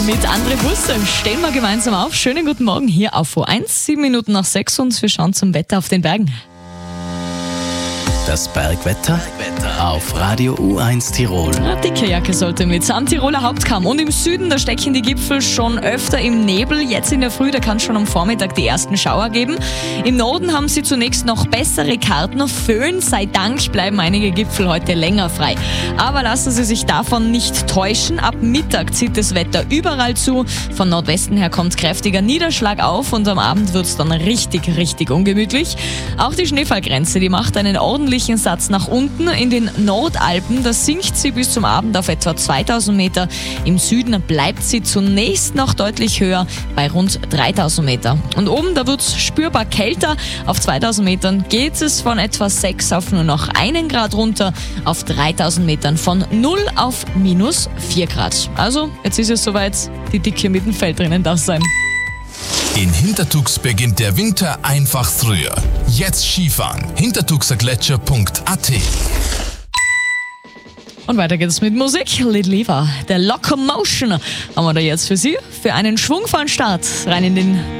mit André Busse. Stehen wir gemeinsam auf. Schönen guten Morgen hier auf O1, 7 Minuten nach 6 und wir schauen zum Wetter auf den Bergen. Das Bergwetter auf Radio U1 Tirol. Eine dicke Jacke sollte mit. Am Tiroler Hauptkamm und im Süden, da stecken die Gipfel schon öfter im Nebel. Jetzt in der Früh, da kann es schon am Vormittag die ersten Schauer geben. Im Norden haben sie zunächst noch bessere Karten. Föhn sei Dank bleiben einige Gipfel heute länger frei. Aber lassen Sie sich davon nicht täuschen. Ab Mittag zieht das Wetter überall zu. Von Nordwesten her kommt kräftiger Niederschlag auf und am Abend wird es dann richtig ungemütlich. Auch die Schneefallgrenze, die macht einen ordentlichen Satz nach unten. In den Nordalpen, da sinkt sie bis zum Abend auf etwa 2000 Meter. Im Süden bleibt sie zunächst noch deutlich höher, bei rund 3000 Meter. Und oben, da wird es spürbar kälter. Auf 2000 Metern geht es von etwa 6 auf nur noch 1 Grad runter. Auf 3000 Metern von 0 auf minus 4 Grad. Also, jetzt ist es soweit, die Dicke mit dem Fell drinnen darf sein. In Hintertux beginnt der Winter einfach früher. Jetzt Skifahren. hintertuxergletscher.at. Und weiter geht's mit Musik. Little Eva, der Locomotion haben wir da jetzt für Sie. Für einen schwungvollen Start rein in den